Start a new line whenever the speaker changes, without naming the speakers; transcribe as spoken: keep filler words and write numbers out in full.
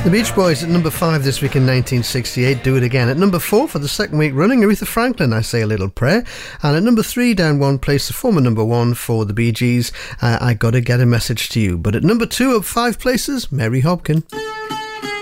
The Beach Boys at number five this week in nineteen sixty-eight, Do It Again. At number four for the second week running, Aretha Franklin, I Say a Little Prayer. And at number three, down one place, the former number one for the Bee Gees, uh, I Gotta Get a Message to You. But at number two, up five places, Mary Hopkin.